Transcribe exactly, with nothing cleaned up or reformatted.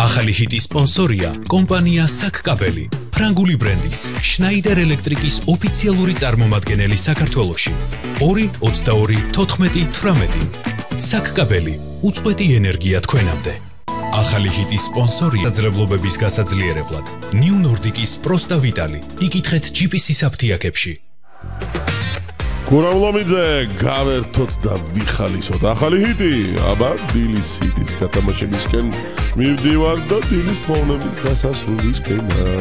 ახალი ჰიტის სპონსორია კომპანია საკკაბელი, ფრანგული ბრენდის შნაიდერ ელექტრიკის ოფიციალური წარმომადგენელი საქართველოში. ორი ოცდაორი თოთხმეტი თვრამეტი. საკკაბელი, უწყვეტი ენერგია თქვენამდე. ახალი ჰიტის სპონსორია დაძრებლობების გასაძლიერებლად. New Nordic-ის პროსტა ვიტალი. იკითხეთ ჯი პი სი-ის აფთიაქებში. გურავლომიძე, გავერთოთ და ვიხალისოთ ახალი ჰიტი. აბა, დილის ჰიტის გათამაშებისკენ მივდივარ და დილის თხოვნების დასასრულისკენ.